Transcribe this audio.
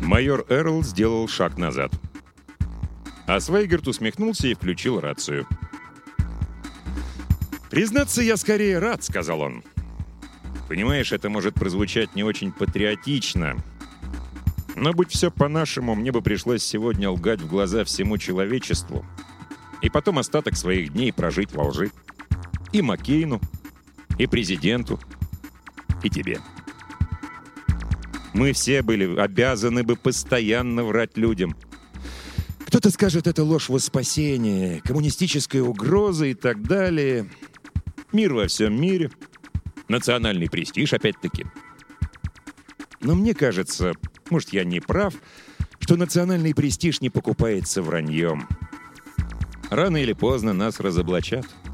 Майор Эрл сделал шаг назад. А Свейгерт усмехнулся и включил рацию. «Признаться, я скорее рад», — сказал он. «Понимаешь, это может прозвучать не очень патриотично. Но будь все по-нашему, мне бы пришлось сегодня лгать в глаза всему человечеству и потом остаток своих дней прожить во лжи. И Маккейну, и президенту, и тебе. Мы все были обязаны бы постоянно врать людям. Кто-то скажет, это ложь во спасение, коммунистическая угроза и так далее. Мир во всем мире, национальный престиж опять-таки. Но мне кажется, может, я не прав, что национальный престиж не покупается враньем. Рано или поздно нас разоблачат.